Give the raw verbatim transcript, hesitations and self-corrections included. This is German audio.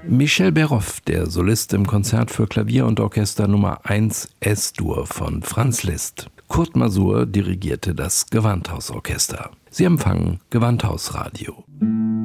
Michel Béroff, der Solist im Konzert für Klavier und Orchester Nummer eins S-Dur von Franz Liszt. Kurt Masur dirigierte das Gewandhausorchester. Sie empfangen Gewandhausradio.